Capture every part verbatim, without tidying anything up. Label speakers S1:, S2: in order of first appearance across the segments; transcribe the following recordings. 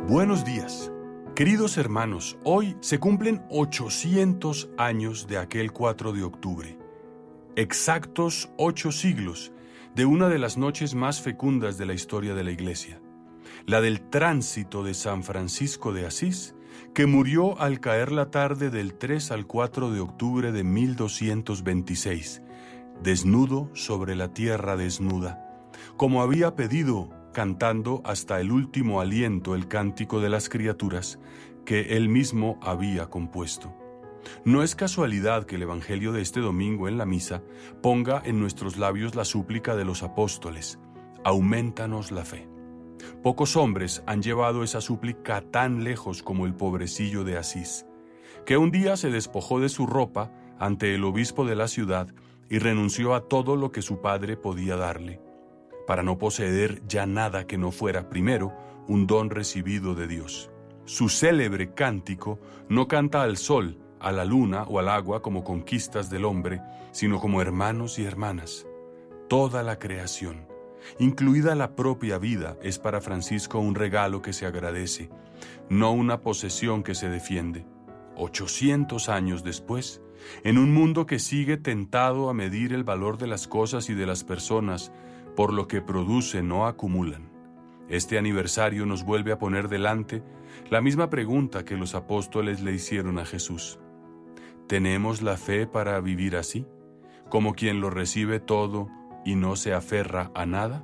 S1: Buenos días. Queridos hermanos, hoy se cumplen ochocientos años de aquel cuatro de octubre. Exactos ocho siglos de una de las noches más fecundas de la historia de la Iglesia, la del tránsito de San Francisco de Asís, que murió al caer la tarde del tres al cuatro de octubre de mil doscientos veintiséis, desnudo sobre la tierra desnuda, como había pedido, cantando hasta el último aliento el cántico de las criaturas que él mismo había compuesto. No es casualidad que el Evangelio de este domingo en la misa ponga en nuestros labios la súplica de los apóstoles: aumentanos la fe. Pocos hombres han llevado esa súplica tan lejos como el pobrecillo de Asís, que un día se despojó de su ropa ante el obispo de la ciudad y renunció a todo lo que su padre podía darle, para no poseer ya nada que no fuera primero un don recibido de Dios. Su célebre cántico no canta al sol, a la luna o al agua como conquistas del hombre, sino como hermanos y hermanas. Toda la creación, incluida la propia vida, es para Francisco un regalo que se agradece, no una posesión que se defiende. Ochocientos años después, en un mundo que sigue tentado a medir el valor de las cosas y de las personas por lo que producen o acumulan, este aniversario nos vuelve a poner delante la misma pregunta que los apóstoles le hicieron a Jesús. ¿Tenemos la fe para vivir así, como quien lo recibe todo y no se aferra a nada?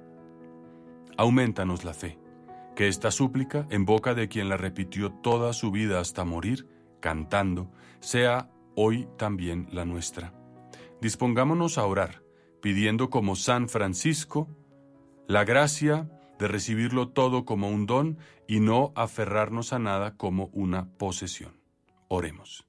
S1: Aumentanos la fe, que esta súplica, en boca de quien la repitió toda su vida hasta morir, cantando, sea hoy también la nuestra. Dispongámonos a orar, pidiendo como San Francisco la gracia de recibirlo todo como un don y no aferrarnos a nada como una posesión. Oremos.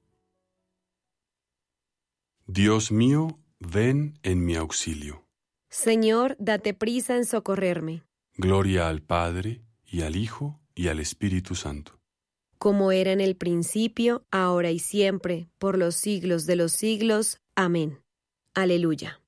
S1: Dios mío, ven en mi auxilio.
S2: Señor, date prisa en socorrerme.
S1: Gloria al Padre, y al Hijo, y al Espíritu Santo.
S2: Como era en el principio, ahora y siempre, por los siglos de los siglos. Amén. Aleluya.